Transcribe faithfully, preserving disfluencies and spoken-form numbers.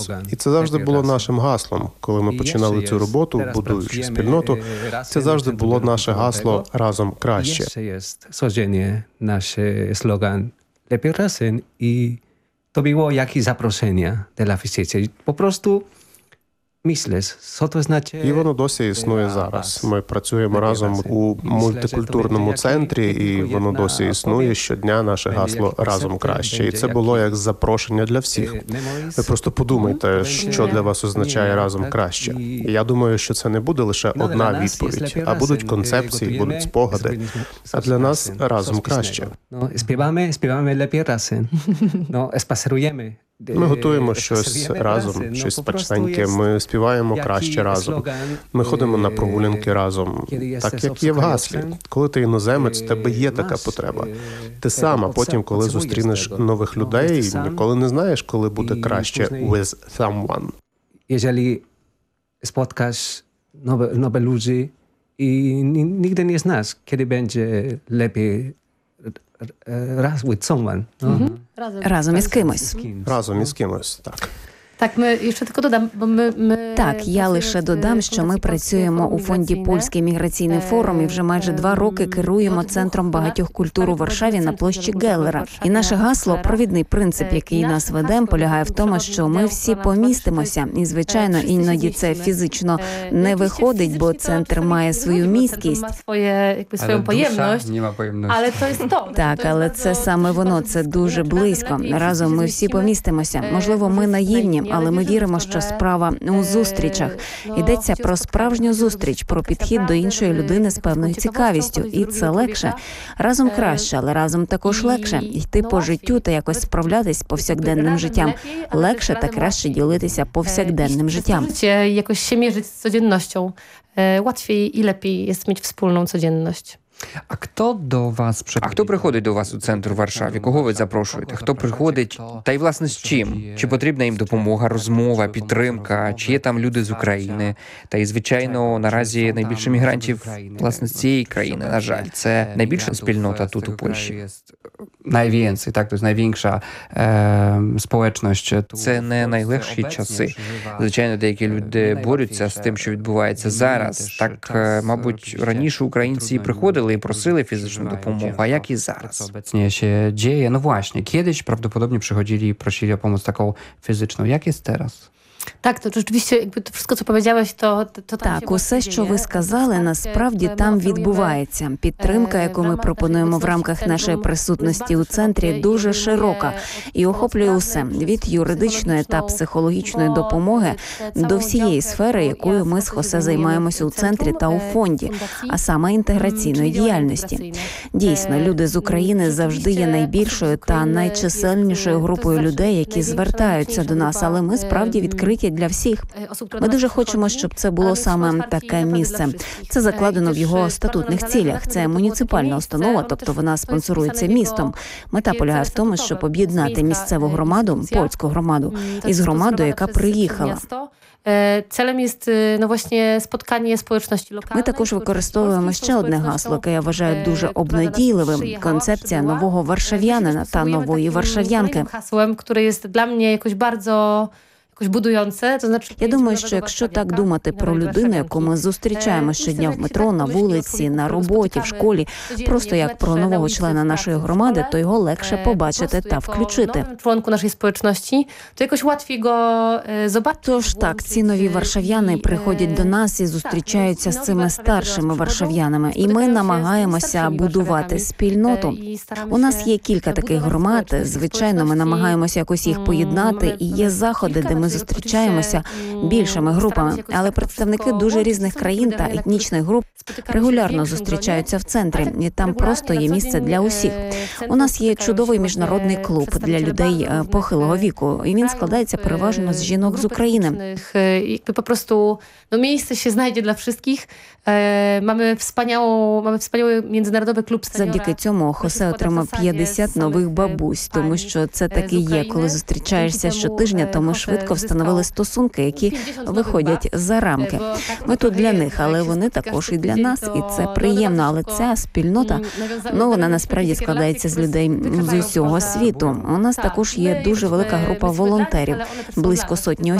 І це завжди було нашим гаслом. Коли ми починали цю роботу, будуючи спільноту, це завжди було наше гасло «Разом краще». Jeszcze jest codziennie nasz slogan «Lepiej razem» i to było jak i zaproszenie dla wszystkich. Po prostu myślę, co to znaczy. І воно досі існує зараз. Ми працюємо разом у мультикультурному центрі, і воно досі існує щодня, наше гасло «Разом краще». І це було як запрошення для всіх. Ви просто подумайте, що для вас означає «Разом краще». І я думаю, що це не буде лише одна відповідь, а будуть концепції, будуть спогади. А для нас «Разом краще». Співаємо, співаємо «Lepiej razem». Спасируємо. Ми готуємо щось разом, щось смачненьке, ми співаємо краще разом. Ми ходимо на прогулянки разом, так як є в гаслі. Коли ти іноземець, в тебе є така потреба. Ти сам, а потім, коли зустрінеш нових людей, ніколи не знаєш, коли буде краще with someone. Jeżeli spotkasz nowe, nowe ludzi i nigdy nie znasz, kiedy będzie lepiej raz with someone. Mhm. Разом із кимось. Разом із кимось, так. Так, ми ще тако додам, бо ми, ми... Так, я лише додам, що ми працюємо у фонді «Польський міграційний форум» і вже майже два роки керуємо Центром багатьох культур у Варшаві на площі Геллера. І наше гасло, провідний принцип, який нас веде, полягає в тому, що ми всі помістимося. І, звичайно, іноді це фізично не виходить, бо центр має свою міськість. Своє, якби, свою поємність. Але то є то. Так, але це саме воно, це дуже близько. Разом ми всі помістимося. Можливо, ми наївні, але ми віримо, що справа у зустрічах. Йдеться про справжню зустріч, про підхід до іншої людини з певною цікавістю. І це легше. Разом краще, але разом також легше. Йти по життю та якось справлятись з повсякденним життям. Легше та краще ділитися повсякденним життям. Якось się mierzyć z codziennością. Łatwiej i lepiej jest mieć wspólną codzienność. А хто до вас приходить? А хто приходить до вас у центр у Варшаві? Кого ви запрошуєте? Хто приходить? Та й, власне, з чим? Чи потрібна їм допомога, розмова, підтримка? Чи є там люди з України? Та й, звичайно, наразі найбільше мігрантів, власне, з цієї країни, на жаль. Це найбільша спільнота тут, у Польщі. Найвwięcej, так, to jest największa e, społeczność. Це не найлегші часи. Звичайно, деякі люди борються з тим, що відбувається зараз. Так, мабуть, раніше українці приходили i prosili fizyczną допомогу, a jak i zaraz? Obecnie się dzieje. No właśnie, kiedyś prawdopodobnie przychodzili i prosili o pomoc taką fizyczną. Jak jest teraz? Так, то rzeczywiście, якби то все, що powiedziałeś, то, то так, усе, що ви сказали, насправді там відбувається. Підтримка, яку ми пропонуємо в рамках нашої присутності у центрі, дуже широка і охоплює усе – від юридичної та психологічної допомоги до всієї сфери, якою ми з Хосе займаємося у центрі та у фонді, а саме інтеграційної діяльності. Дійсно, люди з України завжди є найбільшою та найчисельнішою групою людей, які звертаються до нас, але ми справді відкриті для всіх. Ми дуже хочемо, щоб це було саме таке місце. Це закладено в його статутних цілях. Це муніципальна установа, тобто вона спонсорується містом. Мета полягає в тому, щоб об'єднати місцеву громаду, польську громаду, із громадою, яка приїхала. Целем є, ну, власне, споткання спільності локальної. Ми також використовуємо ще одне гасло, яке я вважаю дуже обнадійливим – концепція нового варшав'янина та нової варшав'янки. Гаслом, яке є для мене якось дуже будуюче, то значить... Я думаю, що якщо так думати про людину, яку ми зустрічаємо щодня в метро, на вулиці, на роботі, в школі, просто як про нового члена нашої громади, то його легше побачити та включити. Членку нашої спільності, то якось легше його побачити. Тож так, ці нові варшав'яни приходять до нас і зустрічаються з цими старшими варшав'янами, і ми намагаємося будувати спільноту. У нас є кілька таких громад, звичайно, ми намагаємося якось їх поєднати, і є заходи, де ми зустрічаємося більшими групами, але представники дуже різних країн та етнічних груп регулярно зустрічаються в центрі, і там просто є місце для усіх. У нас є чудовий міжнародний клуб для людей похилого віку, і він складається переважно з жінок з України. Якби по-просто, ну, місце ще знайде для всіх. Mamy wspaniałą, mamy wspaniały międzynarodowy klub seniora. Завдяки цьому Хосе отримав п'ятдесят нових бабусь, тому що це таки є, коли зустрічаєшся щотижня, то ми швидко встановили стосунки, які виходять за рамки. Ми тут для них, але вони також і для нас, і це приємно. Але ця спільнота, ну, вона насправді складається з людей з усього світу. У нас також є дуже велика група волонтерів, близько сотні осіб.